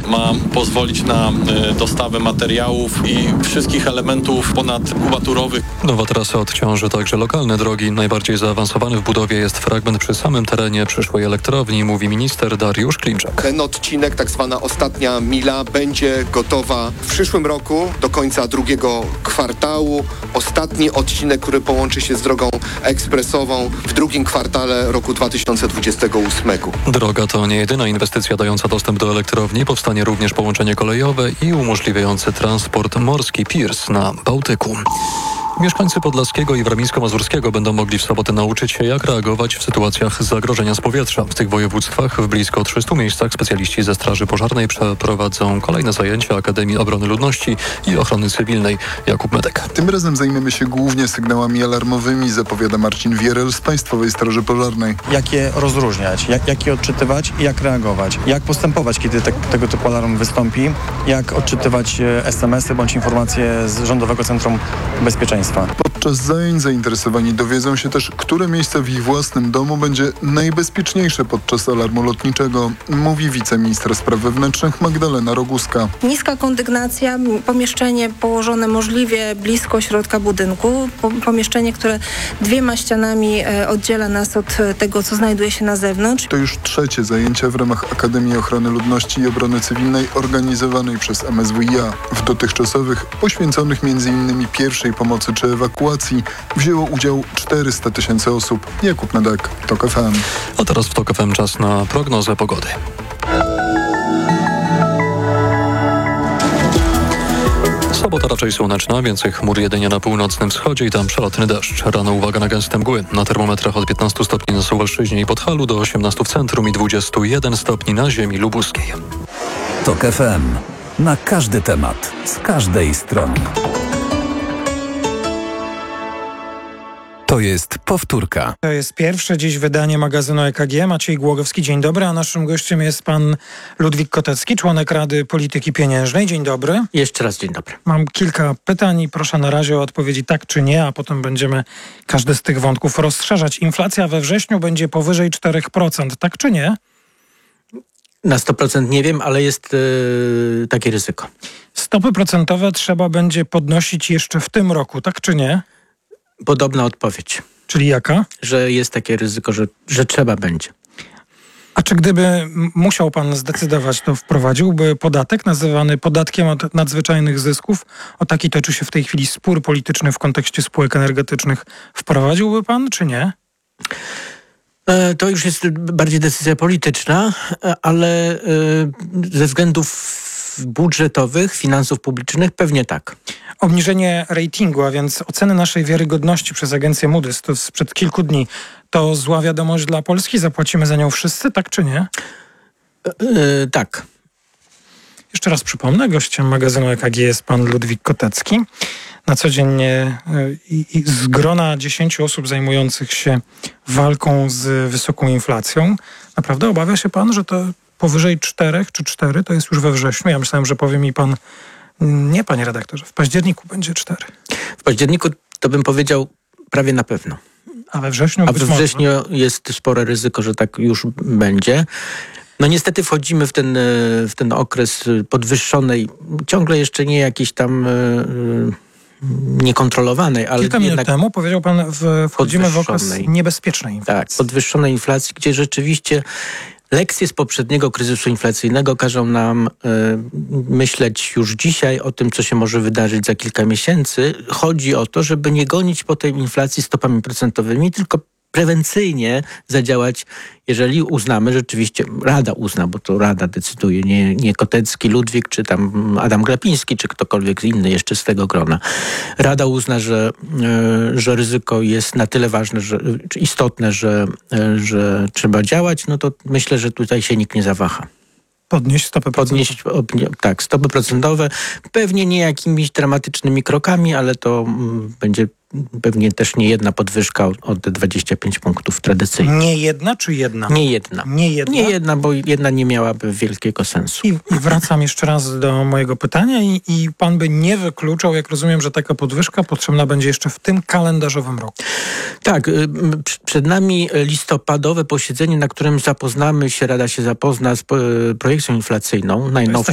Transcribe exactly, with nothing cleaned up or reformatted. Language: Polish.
ma pozwolić na dostawę materiałów i wszystkich elementów ponadkubaturowych. Nowa trasa odciąży także lokalne drogi. Najbardziej zaawansowany w budowie jest fragment przy samym terenie przyszłej elektrowni, mówi minister Dariusz Klimczak. Ten odcinek, tak zwana ostatnia mila, będzie gotowa w przyszłym roku do końca drugiego kwartału. Ostatni odcinek, który połączy się z drogą ekspresową w drugim kwartale roku dwa tysiące dwudziestego ósmego. Droga to nie jedyna inwestycja dająca dostęp do elektrowni. Powstanie również połączenie kolejowe i umożliwiające transport morski Pirs na Bałtyku. Mieszkańcy Podlaskiego i Warmińsko-Mazurskiego będą mogli w sobotę nauczyć się, jak reagować w sytuacjach zagrożenia z powietrza. W tych województwach w blisko trzystu miejscach specjaliści ze Straży Pożarnej przeprowadzą kolejne zajęcia Akademii Obrony Ludności i Ochrony Cywilnej. Jakub Medek. Tym razem zajmiemy się głównie sygnałami alarmowymi, zapowiada Marcin Wierel z Państwowej Straży Pożarnej. Jak je rozróżniać, jak, jak je odczytywać i jak reagować. Jak postępować, kiedy te, tego typu alarm wystąpi, jak odczytywać es em esy bądź informacje z Rządowego Centrum Bezpieczeństwa. Podczas zajęć zainteresowani dowiedzą się też, które miejsce w ich własnym domu będzie najbezpieczniejsze podczas alarmu lotniczego, mówi wiceminister spraw wewnętrznych Magdalena Roguska. Niska kondygnacja, pomieszczenie położone możliwie blisko środka budynku, pomieszczenie, które dwiema ścianami oddziela nas od tego, co znajduje się na zewnątrz. To już trzecie zajęcia w ramach Akademii Ochrony Ludności i Obrony Cywilnej organizowanej przez em es wu i a. W dotychczasowych, poświęconych między innymi pierwszej pomocy czy ewakuacji, wzięło udział czterysta tysięcy osób. Jakub Medek, TOK F M. A teraz w TOK F M czas na prognozę pogody. Sobota raczej słoneczna, więcej chmur jedynie na północnym wschodzie i tam przelotny deszcz. Rano uwaga na gęste mgły. Na termometrach od piętnastu stopni na Suwalszczyźnie i Podhalu do osiemnastu w centrum i dwudziestu jeden stopni na ziemi lubuskiej. TOK F M. Na każdy temat, z każdej strony. To jest powtórka. To jest pierwsze dziś wydanie magazynu E K G. Maciej Głogowski, dzień dobry, a naszym gościem jest pan Ludwik Kotecki, członek Rady Polityki Pieniężnej. Dzień dobry. Jeszcze raz dzień dobry. Mam kilka pytań i proszę na razie o odpowiedzi tak czy nie, a potem będziemy każdy z tych wątków rozszerzać. Inflacja we wrześniu będzie powyżej cztery procent, tak czy nie? Na sto procent nie wiem, ale jest yy, takie ryzyko. Stopy procentowe trzeba będzie podnosić jeszcze w tym roku, tak czy nie? Podobna odpowiedź. Czyli jaka? Że jest takie ryzyko, że, że trzeba będzie. A czy gdyby musiał pan zdecydować, to wprowadziłby podatek nazywany podatkiem od nadzwyczajnych zysków? O taki toczy się w tej chwili spór polityczny w kontekście spółek energetycznych. Wprowadziłby pan, czy nie? To już jest bardziej decyzja polityczna, ale ze względów budżetowych, finansów publicznych pewnie tak. Obniżenie ratingu, a więc oceny naszej wiarygodności przez agencję Moody's, to sprzed kilku dni, to zła wiadomość dla Polski? Zapłacimy za nią wszyscy, tak czy nie? Yy, tak. Jeszcze raz przypomnę, gościem magazynu E K G jest pan Ludwik Kotecki. Na co dzień i, i z grona dziesięciu osób zajmujących się walką z wysoką inflacją. Naprawdę obawia się pan, że to powyżej czterech czy cztery to jest już we wrześniu? Ja myślałem, że powie mi pan, nie panie redaktorze, w październiku będzie cztery. W październiku to bym powiedział prawie na pewno. A we wrześniu? A we wrześniu jest spore ryzyko, że tak już będzie. No niestety wchodzimy w ten, w ten okres podwyższonej, ciągle jeszcze nie jakiejś tam niekontrolowanej, ale kilka minut temu powiedział pan, w, wchodzimy w okres niebezpiecznej inflacji. Tak, podwyższonej inflacji, gdzie rzeczywiście lekcje z poprzedniego kryzysu inflacyjnego każą nam y, myśleć już dzisiaj o tym, co się może wydarzyć za kilka miesięcy. Chodzi o to, żeby nie gonić po tej inflacji stopami procentowymi, tylko prewencyjnie zadziałać, jeżeli uznamy, rzeczywiście Rada uzna, bo to Rada decyduje, nie, nie Kotecki, Ludwik, czy tam Adam Glapiński, czy ktokolwiek inny jeszcze z tego grona. Rada uzna, że, że ryzyko jest na tyle ważne, że, czy istotne, że, że trzeba działać, no to myślę, że tutaj się nikt nie zawaha. Podnieść stopy procentowe. Podnieść, tak, stopy procentowe. Pewnie nie jakimiś dramatycznymi krokami, ale to m, będzie pewnie też nie jedna podwyżka o te dwadzieścia pięć punktów tradycyjnie. Nie jedna czy jedna? Nie jedna. Nie jedna? Nie jedna, bo jedna nie miałaby wielkiego sensu. I, i wracam jeszcze raz do mojego pytania i, i pan by nie wykluczał, jak rozumiem, że taka podwyżka potrzebna będzie jeszcze w tym kalendarzowym roku. Tak. Przed nami listopadowe posiedzenie, na którym zapoznamy się, Rada się zapozna z projekcją inflacyjną, najnowszą.